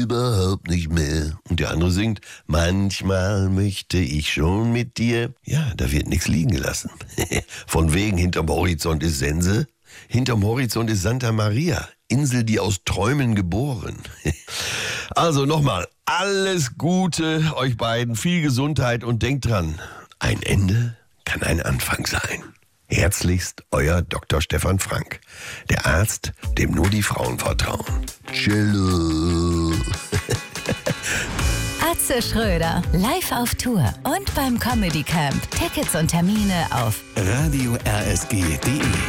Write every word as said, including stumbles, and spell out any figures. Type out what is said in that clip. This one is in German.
überhaupt nicht mehr. Und der andere singt, manchmal möchte ich schon mit dir. Ja, da wird nichts liegen gelassen. Von wegen, hinterm Horizont ist Sense, hinterm Horizont ist Santa Maria, Insel, die aus Träumen geboren. Also nochmal, alles Gute euch beiden, viel Gesundheit und denkt dran, ein Ende kann ein Anfang sein. Herzlichst, euer Doktor Stefan Frank, der Arzt, dem nur die Frauen vertrauen. Cello. Atze Schröder, live auf Tour und beim Comedy Camp. Tickets und Termine auf radio r s g punkt d e